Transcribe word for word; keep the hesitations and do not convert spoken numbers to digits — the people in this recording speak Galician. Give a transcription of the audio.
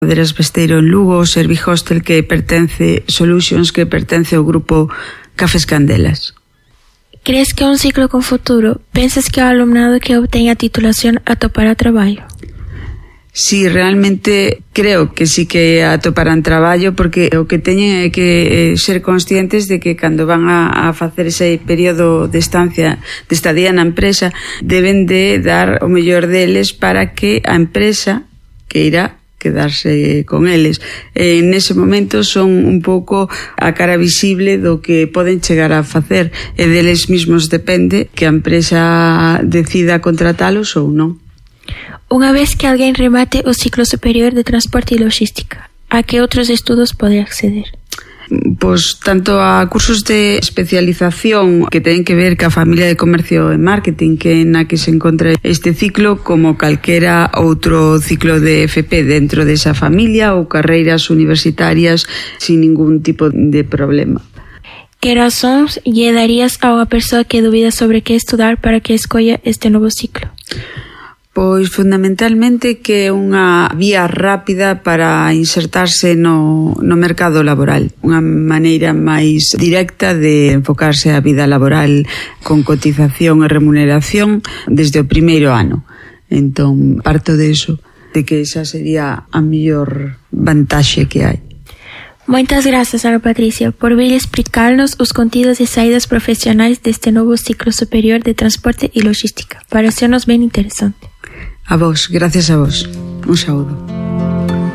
Boderas Besteiro en Lugo, o Servihostel que pertence, Solutions que pertence ao grupo Cafés Candelas. Crees que un ciclo con futuro? Pensas que o alumnado que obtenha a titulación atopará traballo? Si, realmente creo que sí que atoparán traballo, porque o que teñen é que ser conscientes de que cando van a, a facer ese período de estancia, de estadía na empresa, deben de dar o mellor deles para que a empresa que irá quedarse con eles. En ese momento son un pouco a cara visible do que poden chegar a facer, e deles mismos depende que a empresa decida contratalos ou non. Unha vez que alguén remate o ciclo superior de transporte e logística, a que outros estudos pode acceder? Pois tanto a cursos de especialización que ten que ver ca familia de comercio e marketing, que na que se encontra este ciclo, como calquera outro ciclo de F P dentro desa familia, ou carreiras universitarias sin ningún tipo de problema. Que razóns lle darías a unha persoa que dubida sobre que estudar para que escolla este novo ciclo? Pois fundamentalmente que é unha vía rápida para insertarse no, no mercado laboral, unha maneira máis directa de enfocarse a vida laboral con cotización e remuneración desde o primeiro ano. Entón, parto de eso, de que esa sería a mellor vantaxe que hai. Moitas grazas, Ana Patricia, por vir explicarnos os contidos e saídas profesionais deste novo ciclo superior de transporte e logística. Parecernos ben interesante. A vos, gracias a vos. Un saúdo.